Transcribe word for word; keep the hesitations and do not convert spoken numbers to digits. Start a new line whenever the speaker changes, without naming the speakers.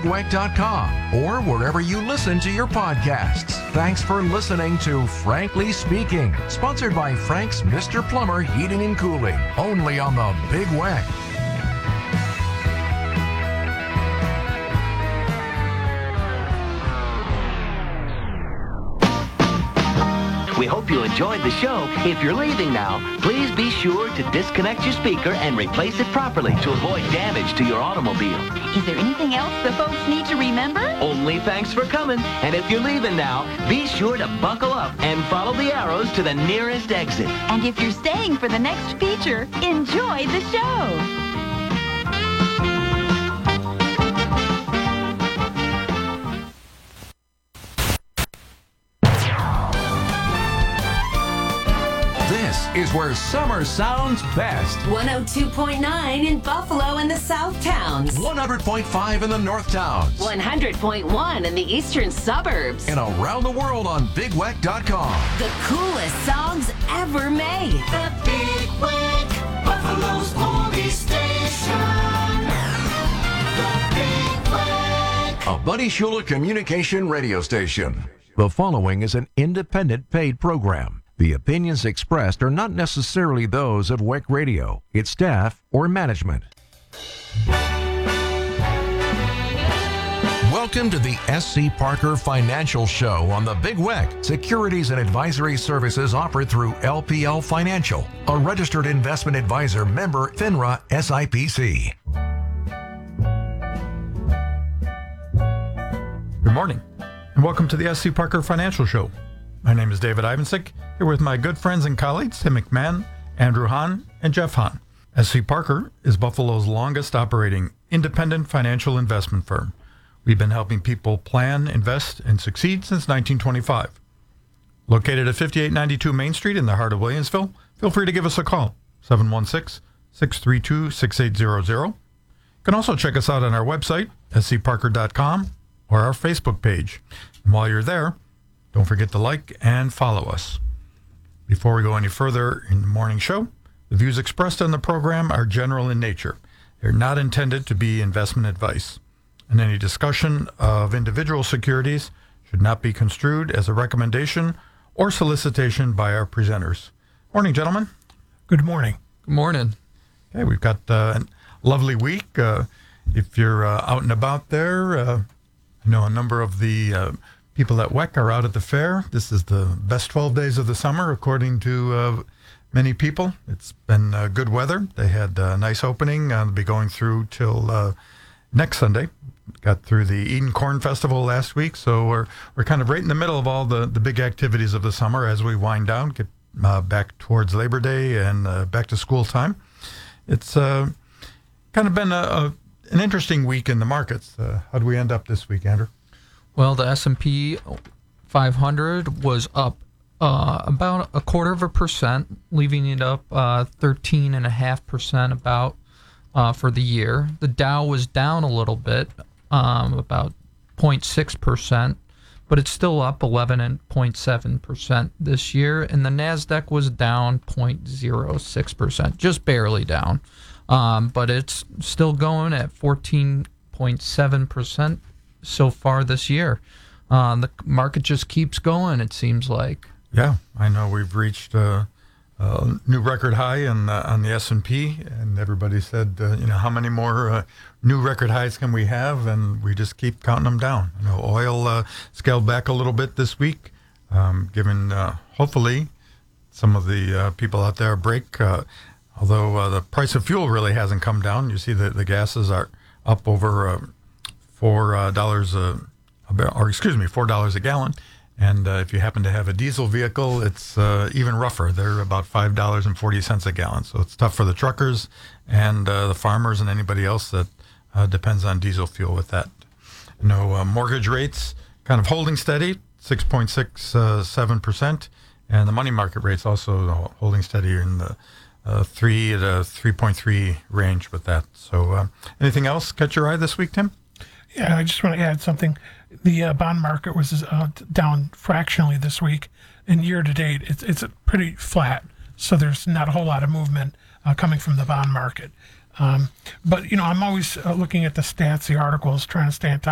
weck dot com or wherever you listen to your podcasts. Thanks for listening to Frankly Speaking, sponsored by Frank's Mister Plumber Heating and Cooling, only on the Big Weck.
We hope you enjoyed the show. If you're leaving now, please be sure to disconnect your speaker and replace it properly to avoid damage to your automobile.
Is there anything else the folks need to remember?
Only thanks for coming. And if you're leaving now, be sure to buckle up and follow the arrows to the nearest exit.
And if you're staying for the next feature, enjoy the show.
This is where summer sounds best.
one oh two point nine in Buffalo and the South Towns.
one hundred point five in the North Towns.
one hundred point one in the eastern suburbs.
And around the world on big weck dot com.
The coolest songs ever made.
The Big Weck, Buffalo's only station. The Big Weck.
A Buddy Shula communication radio station. The following is an independent paid program. The opinions expressed are not necessarily those of Weck Radio, its staff, or management. Welcome to the S C. Parker Financial Show on the Big Weck. Securities and advisory services offered through L P L Financial, a registered investment advisor member FINRA S I P C.
Good morning, and welcome to the S C. Parker Financial Show. My name is David Ivansick, here with my good friends and colleagues, Tim McMahon, Andrew Hahn, and Jeff Hahn. S C. Parker is Buffalo's longest operating independent financial investment firm. We've been helping people plan, invest, and succeed since nineteen twenty-five. Located at fifty-eight ninety-two Main Street in the heart of Williamsville, feel free to give us a call, seven one six, six three two, six eight zero zero. You can also check us out on our website, s c parker dot com, or our Facebook page. And while you're there, don't forget to like and follow us. Before we go any further in the morning show, the views expressed on the program are general in nature. They're not intended to be investment advice, and any discussion of individual securities should not be construed as a recommendation or solicitation by our presenters. Morning, gentlemen.
Good morning.
Good morning. Okay, we've got uh, a lovely week. Uh, if you're uh, out and about there, uh, I know a number of the uh, people at W E C are out at the fair. This is the best twelve days of the summer, according to uh, many people. It's been uh, good weather. They had a nice opening. Uh, they'll be going through till uh, next Sunday. Got through the Eden Corn Festival last week, so we're we're kind of right in the middle of all the, the big activities of the summer as we wind down, get uh, back towards Labor Day and uh, back to school time. It's uh, kind of been a, a, an interesting week in the markets. Uh, how do we end up this week, Andrew?
Well, the S and P five hundred was up uh, about a quarter of a percent, leaving it up uh, thirteen point five percent about uh, for the year. The Dow was down a little bit, um, about zero point six percent, but it's still up eleven point seven percent this year. And the NASDAQ was down zero point zero six percent, just barely down. Um, but it's still going at fourteen point seven percent. So far this year. Uh, the market just keeps going, it seems like.
Yeah, I know we've reached a, a new record high in, uh, on the S and P, and everybody said, uh, you know, how many more uh, new record highs can we have? And we just keep counting them down. You know, oil uh, scaled back a little bit this week, um, giving uh, hopefully some of the uh, people out there a break. Uh, although uh, the price of fuel really hasn't come down. You see that the gases are up over uh, four uh, dollars a, or excuse me, four dollars a gallon. And uh, if you happen to have a diesel vehicle, it's uh, even rougher. They're about five dollars and forty cents a gallon. So it's tough for the truckers and uh, the farmers and anybody else that uh, depends on diesel fuel with that. You know, uh, mortgage rates kind of holding steady, six point six seven percent. And the money market rates also holding steady in the uh, three to three point three range with that. So uh, anything else catch your eye this week, Tim?
Yeah, I just want to add something. The uh, bond market was uh, down fractionally this week, and year to date, it's it's pretty flat. So there's not a whole lot of movement uh, coming from the bond market. Um, but you know, I'm always uh, looking at the stats, the articles, trying to stay on top